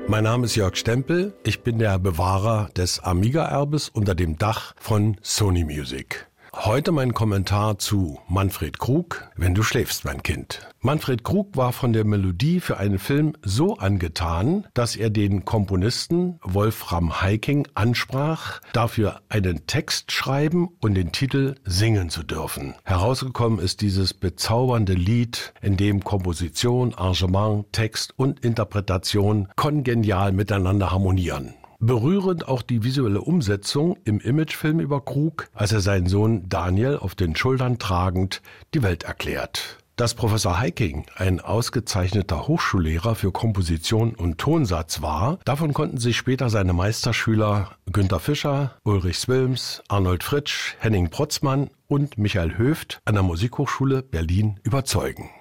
Mein Name ist Jörg Stempel. Ich bin der Bewahrer des Amiga-Erbes unter dem Dach von Sony Music. Heute mein Kommentar zu Manfred Krug, Wenn du schläfst, mein Kind. Manfred Krug war von der Melodie für einen Film so angetan, dass er den Komponisten Wolfram Heiking ansprach, dafür einen Text schreiben und den Titel singen zu dürfen. Herausgekommen ist dieses bezaubernde Lied, in dem Komposition, Arrangement, Text und Interpretation kongenial miteinander harmonieren. Berührend auch die visuelle Umsetzung im Imagefilm über Krug, als er seinen Sohn Daniel auf den Schultern tragend die Welt erklärt. Dass Professor Heiking ein ausgezeichneter Hochschullehrer für Komposition und Tonsatz war, davon konnten sich später seine Meisterschüler Günter Fischer, Ulrich Swilms, Arnold Fritsch, Henning Protzmann und Michael Höft an der Musikhochschule Berlin überzeugen.